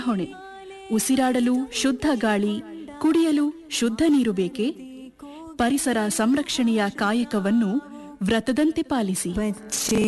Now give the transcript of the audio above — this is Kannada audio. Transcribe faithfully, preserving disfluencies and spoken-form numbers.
ಹೊಣೆ. ಉಸಿರಾಡಲು ಶುದ್ಧ ಗಾಳಿ, ಕುಡಿಯಲು ಶುದ್ಧ ನೀರು ಬೇಕೇ? ಪರಿಸರ ಸಂರಕ್ಷಣೆಯ ಕಾಯಕವನ್ನು ವ್ರತದಂತೆ ಪಾಲಿಸಿ.